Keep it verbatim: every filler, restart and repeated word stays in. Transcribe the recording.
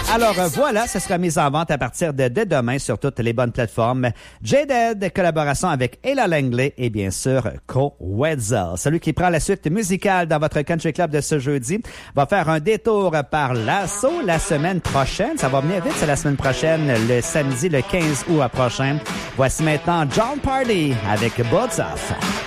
Alors euh, voilà, ce sera mis en vente à partir de dès demain sur toutes les bonnes plateformes. J-Dead, collaboration avec Ella Langley et bien sûr Co Wetzel. Celui qui prend la suite musicale dans votre Country Club de ce jeudi va faire un détour par l'Assaut la semaine prochaine. Ça va venir vite, c'est la semaine prochaine, le samedi le quinze août prochain. Voici maintenant John Party avec Boats Off.